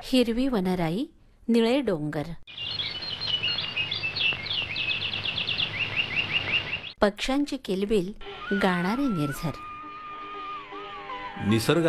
हिरवी वनराई, निळे डोंगर, पक्ष्यांची किलबिल, गाणारे निर्झर. निसर्ग